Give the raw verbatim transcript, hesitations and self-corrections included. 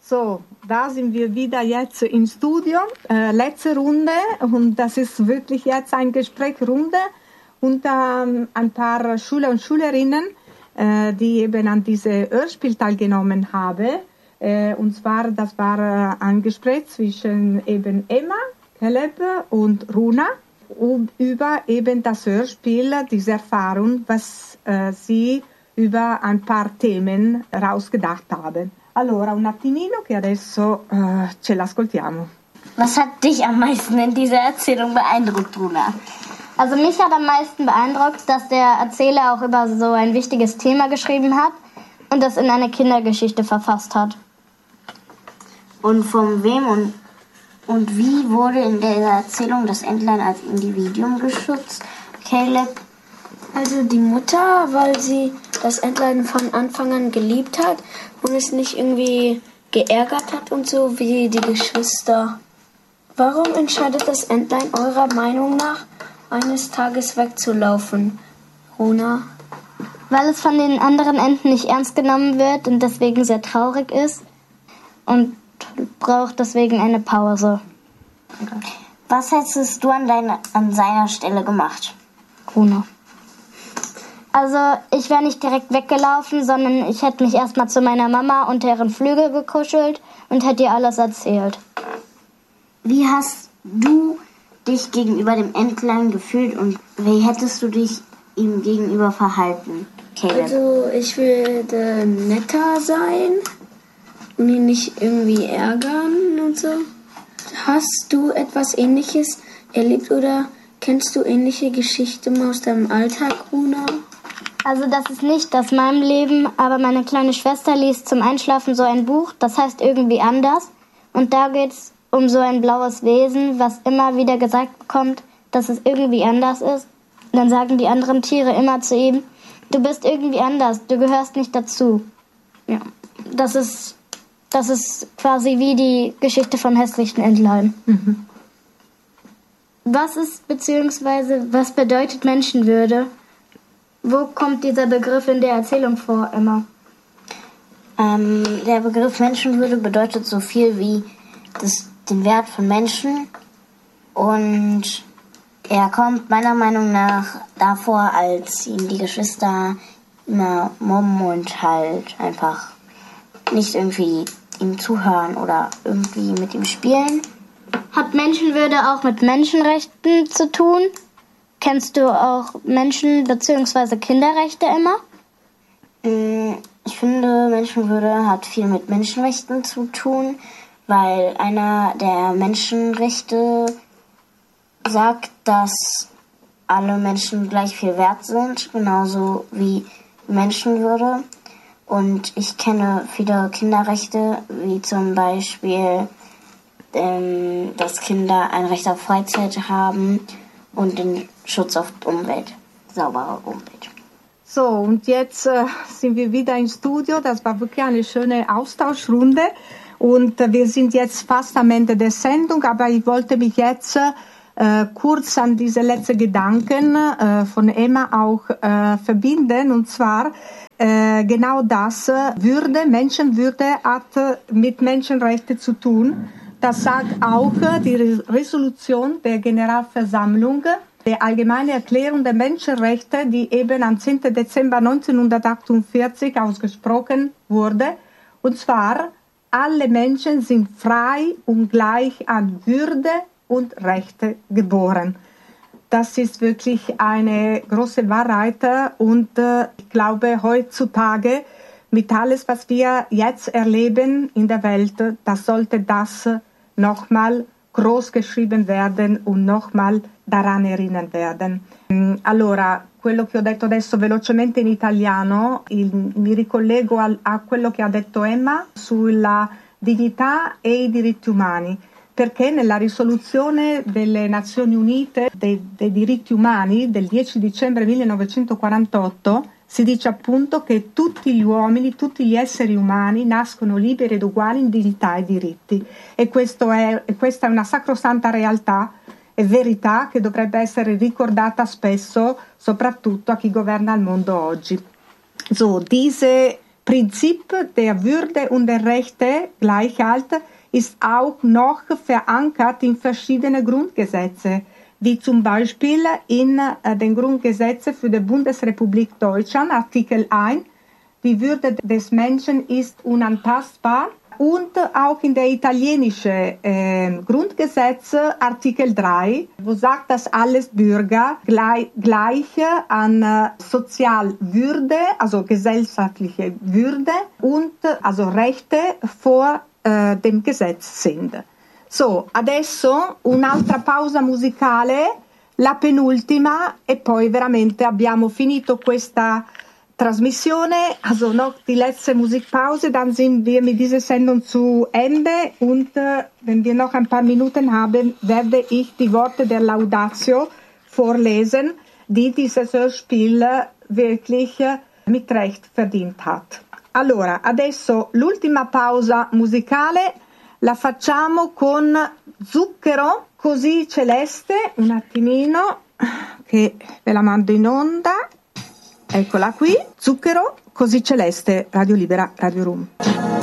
So, da sind wir wieder jetzt im Studio, äh, letzte Runde, und das ist wirklich jetzt eine Gesprächsrunde unter ähm, ein paar Schüler und Schülerinnen, äh, die eben an diesem Hörspiel teilgenommen haben. Äh, und zwar, das war äh, ein Gespräch zwischen eben Emma, Caleb und Runa um, über eben das Hörspiel, diese Erfahrung, was äh, sie über ein paar Themen rausgedacht haben. Allora, un attimino che adesso uh, ce l'ascoltiamo. Was hat dich am meisten in dieser Erzählung beeindruckt, Runa? Also mich hat am meisten beeindruckt, dass der Erzähler auch über so ein wichtiges Thema geschrieben hat und das in eine Kindergeschichte verfasst hat. Und von wem und, und wie wurde in der Erzählung das Entlein als Individuum geschützt, Caleb? Also die Mutter, weil sie das Entlein von Anfang an geliebt hat und es nicht irgendwie geärgert hat und so wie die Geschwister. Warum entscheidet das Entlein eurer Meinung nach, eines Tages wegzulaufen, Runa? Weil es von den anderen Enten nicht ernst genommen wird und deswegen sehr traurig ist und braucht deswegen eine Pause. Was hättest du an, deine, an seiner Stelle gemacht, Runa? Also ich wäre nicht direkt weggelaufen, sondern ich hätte mich erstmal zu meiner Mama unter ihren Flügel gekuschelt und hätte ihr alles erzählt. Wie hast du dich gegenüber dem Entlein gefühlt und wie hättest du dich ihm gegenüber verhalten, Caleb? Also ich würde netter sein und ihn nicht irgendwie ärgern und so. Hast du etwas Ähnliches erlebt oder kennst du ähnliche Geschichten aus deinem Alltag, Runa? Also das ist nicht aus meinem Leben, aber meine kleine Schwester liest zum Einschlafen so ein Buch, das heißt irgendwie anders. Und da geht es um so ein blaues Wesen, was immer wieder gesagt bekommt, dass es irgendwie anders ist. Und dann sagen die anderen Tiere immer zu ihm, du bist irgendwie anders, du gehörst nicht dazu. Ja, das ist, das ist quasi wie die Geschichte vom hässlichen Entlein. Mhm. Was ist beziehungsweise was bedeutet Menschenwürde? Wo kommt dieser Begriff in der Erzählung vor, Emma? Ähm, der Begriff Menschenwürde bedeutet so viel wie das, den Wert von Menschen. Und er kommt meiner Meinung nach davor, als ihm die Geschwister immer mobben und halt einfach nicht irgendwie ihm zuhören oder irgendwie mit ihm spielen. Hat Menschenwürde auch mit Menschenrechten zu tun? Kennst du auch Menschen- bzw. Kinderrechte, Emma? Ich finde, Menschenwürde hat viel mit Menschenrechten zu tun, weil einer der Menschenrechte sagt, dass alle Menschen gleich viel wert sind, genauso wie Menschenwürde. Und ich kenne viele Kinderrechte, wie zum Beispiel, ähm, dass Kinder ein Recht auf Freizeit haben und den Schutz auf die Umwelt, saubere Umwelt. So, und jetzt äh, sind wir wieder im Studio. Das war wirklich eine schöne Austauschrunde. Und äh, wir sind jetzt fast am Ende der Sendung, aber ich wollte mich jetzt äh, kurz an diese letzten Gedanken äh, von Emma auch äh, verbinden. Und zwar äh, genau das, äh, Würde, Menschenwürde hat äh, mit Menschenrechten zu tun. Das sagt auch äh, die Resolution der Generalversammlung, die Allgemeine Erklärung der Menschenrechte, die eben am zehnten Dezember neunzehnhundertachtundvierzig ausgesprochen wurde. Und zwar, alle Menschen sind frei und gleich an Würde und Rechte geboren. Das ist wirklich eine große Wahrheit und äh, ich glaube heutzutage mit alles, was wir jetzt erleben in der Welt, das sollte das nochmal groß geschrieben werden und nochmal daran erinnern werden. Allora, quello che ho detto adesso velocemente in italiano, il, mi ricollego al, a quello che ha detto Emma sulla dignità e i diritti umani, perché nella risoluzione delle Nazioni Unite dei, dei diritti umani del dieci dicembre millenovecentoquarantotto si dice appunto che tutti gli uomini, tutti gli esseri umani nascono liberi ed uguali in dignità e diritti. E questo è, questa è una sacrosanta realtà e verità che dovrebbe essere ricordata spesso, soprattutto a chi governa il mondo oggi. So, diese Prinzip der Würde und der Rechte, Gleichheit, ist auch noch verankert in verschiedene Grundgesetze, wie zum Beispiel in äh, den Grundgesetzen für die Bundesrepublik Deutschland, Artikel eins, die Würde des Menschen ist unantastbar, und auch in der italienischen äh, Grundgesetze, Artikel drei, wo sagt, dass alles Bürger gleich, gleich an äh, Sozialwürde, also gesellschaftliche Würde und äh, also Rechte vor äh, dem Gesetz sind. So, adesso un'altra pausa musicale, la penultima, e poi veramente abbiamo finito questa Transmissione, also noch die letzte Musikpause, dann sind wir mit dieser Sendung zu Ende, und äh, wenn wir noch ein paar Minuten haben, werde ich die Worte der Laudatio vorlesen, die dieses Hörspiel wirklich äh, mit Recht verdient hat. Allora, adesso l'ultima pausa musicale la facciamo con Zucchero così celeste, un attimino che ve la mando in onda. Eccola qui, Zucchero così celeste, Radio Libera, Radio Room.